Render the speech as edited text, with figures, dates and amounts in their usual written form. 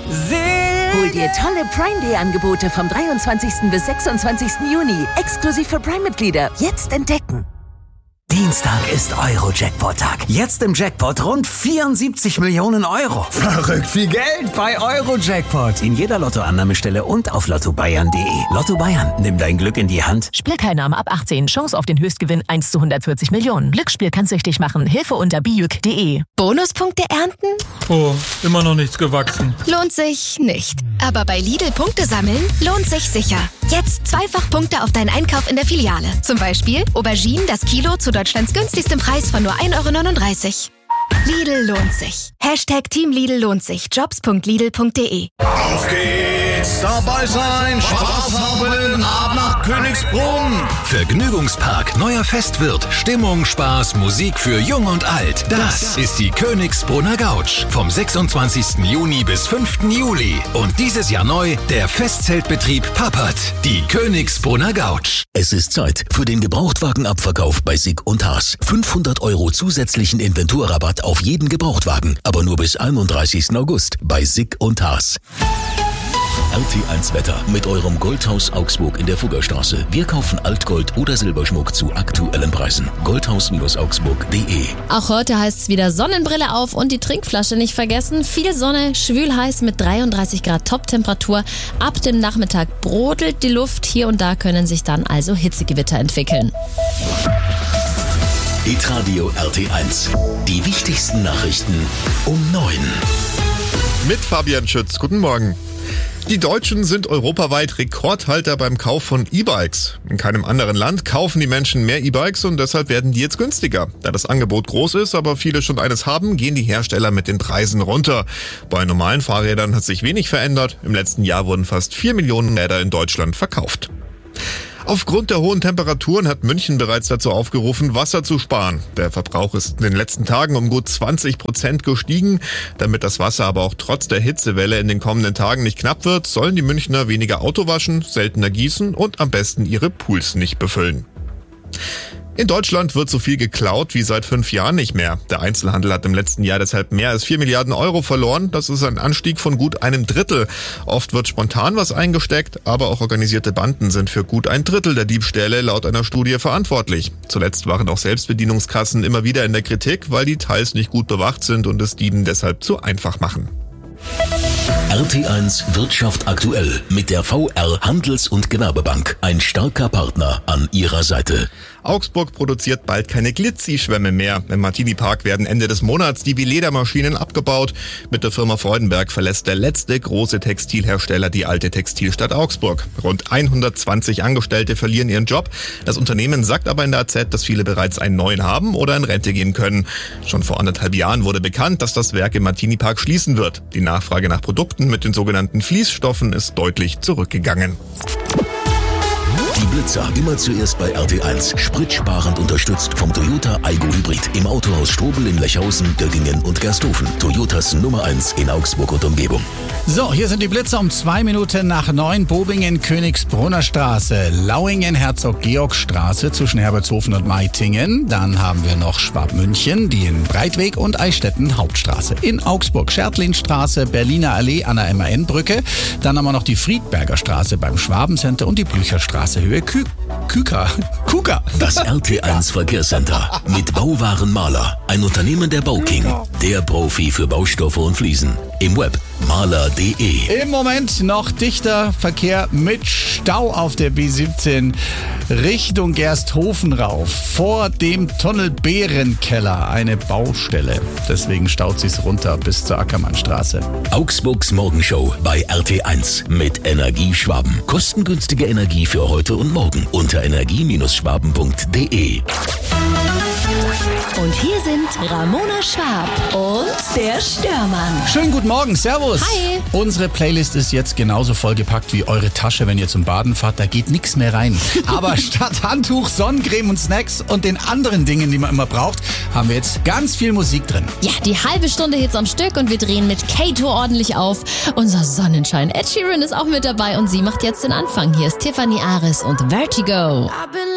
Hol dir tolle Prime Day Angebote vom 23. bis 26. Juni. Exklusiv für Prime-Mitglieder. Jetzt entdecken. Dienstag ist Euro-Jackpot-Tag. Jetzt im Jackpot rund 74 Millionen Euro. Verrückt viel Geld bei Euro-Jackpot. In jeder Lottoannahmestelle und auf lottobayern.de. Lotto Bayern, nimm dein Glück in die Hand. Spielteilnahme ab 18. Chance auf den Höchstgewinn 1 zu 140 Millionen. Glücksspiel kann süchtig machen. Hilfe unter bijuk.de. Bonuspunkte ernten? Oh, immer noch nichts gewachsen. Lohnt sich nicht. Aber bei Lidl Punkte sammeln lohnt sich sicher. Jetzt zweifach Punkte auf deinen Einkauf in der Filiale. Zum Beispiel Auberginen das Kilo zu Deutschlands günstigstem Preis von nur 1,39 €. Lidl lohnt sich. Hashtag Team Lidl lohnt sich. Jobs.lidl.de. Auf geht's, dabei sein, Spaß haben, ab nach Königsbrunn. Vergnügungspark, neuer Festwirt, Stimmung, Spaß, Musik für Jung und Alt. Das ist die Königsbrunner Gauch. Vom 26. Juni bis 5. Juli. Und dieses Jahr neu der Festzeltbetrieb Pappert. Die Königsbrunner Gauch. Es ist Zeit für den Gebrauchtwagenabverkauf bei Sick und Haas. 500 € zusätzlichen Inventurrabatt auf jeden Gebrauchtwagen. Aber nur bis 31. August bei Sick und Haas. RT1 Wetter mit eurem Goldhaus Augsburg in der Fuggerstraße. Wir kaufen Altgold oder Silberschmuck zu aktuellen Preisen. Goldhaus-augsburg.de. Auch heute heißt es wieder Sonnenbrille auf und die Trinkflasche nicht vergessen. Viel Sonne, schwül heiß mit 33 Grad Toptemperatur. Ab dem Nachmittag brodelt die Luft. Hier und da können sich dann also Hitzegewitter entwickeln. Hitradio RT1. Die wichtigsten Nachrichten um 9. Mit Fabian Schütz. Guten Morgen. Die Deutschen sind europaweit Rekordhalter beim Kauf von E-Bikes. In keinem anderen Land kaufen die Menschen mehr E-Bikes und deshalb werden die jetzt günstiger. Da das Angebot groß ist, aber viele schon eines haben, gehen die Hersteller mit den Preisen runter. Bei normalen Fahrrädern hat sich wenig verändert. Im letzten Jahr wurden fast 4 Millionen Räder in Deutschland verkauft. Aufgrund der hohen Temperaturen hat München bereits dazu aufgerufen, Wasser zu sparen. Der Verbrauch ist in den letzten Tagen um gut 20% gestiegen. Damit das Wasser aber auch trotz der Hitzewelle in den kommenden Tagen nicht knapp wird, sollen die Münchner weniger Auto waschen, seltener gießen und am besten ihre Pools nicht befüllen. In Deutschland wird so viel geklaut wie seit 5 Jahren nicht mehr. Der Einzelhandel hat im letzten Jahr deshalb mehr als 4 Milliarden Euro verloren. Das ist ein Anstieg von gut einem Drittel. Oft wird spontan was eingesteckt, aber auch organisierte Banden sind für gut ein Drittel der Diebstähle laut einer Studie verantwortlich. Zuletzt waren auch Selbstbedienungskassen immer wieder in der Kritik, weil die teils nicht gut bewacht sind und es Dieben deshalb zu einfach machen. RT1 Wirtschaft aktuell mit der VR Handels- und Gewerbebank. Ein starker Partner an ihrer Seite. Augsburg produziert bald keine Glitzi-Schwämme mehr. Im Martini-Park werden Ende des Monats die Veleda-Maschinen abgebaut. Mit der Firma Freudenberg verlässt der letzte große Textilhersteller die alte Textilstadt Augsburg. Rund 120 Angestellte verlieren ihren Job. Das Unternehmen sagt aber in der AZ, dass viele bereits einen neuen haben oder in Rente gehen können. Schon vor 1,5 Jahren wurde bekannt, dass das Werk im Martini-Park schließen wird. Die Nachfrage nach Produkten mit den sogenannten Fließstoffen ist deutlich zurückgegangen. Die Blitzer immer zuerst bei RT1. Spritsparend unterstützt vom Toyota Aygo Hybrid. Im Autohaus Strobel in Lechhausen, Döggingen und Gersthofen. Toyotas Nummer 1 in Augsburg und Umgebung. So, hier sind die Blitzer um 2 Minuten nach 9. Bobingen, Königsbrunner Straße. Lauingen, Herzog-Georg-Straße zwischen Herbertshofen und Meitingen. Dann haben wir noch Schwabmünchen, die in Breitweg und Eichstätten Hauptstraße. In Augsburg, Schertlinstraße, Berliner Allee an der MAN-Brücke. Dann haben wir noch die Friedberger Straße beim Schwabencenter und die Blücherstraße Höhe Kuka. Das RT1 Verkehrscenter mit Bauwaren Mahler. Ein Unternehmen der Bauking. Der Profi für Baustoffe und Fliesen. Im Web mahler.de. Im Moment noch dichter Verkehr mit Stau auf der B17 Richtung Gersthofen rauf. Vor dem Tunnel Bärenkeller eine Baustelle. Deswegen staut sich's runter bis zur Ackermannstraße. Augsburgs Morgenshow bei RT1 mit Energie Schwaben. Kostengünstige Energie für heute und morgen unter energie-schwaben.de. Und hier sind Ramona Schwab und der Störmann. Schönen guten Morgen, servus. Hi. Unsere Playlist ist jetzt genauso vollgepackt wie eure Tasche, wenn ihr zum Baden fahrt. Da geht nichts mehr rein. Aber statt Handtuch, Sonnencreme und Snacks und den anderen Dingen, die man immer braucht, haben wir jetzt ganz viel Musik drin. Ja, die halbe Stunde Hits am Stück und wir drehen mit Kato ordentlich auf. Unser Sonnenschein Ed Sheeran ist auch mit dabei und sie macht jetzt den Anfang. Hier ist Tiffany Aris und Vertigo.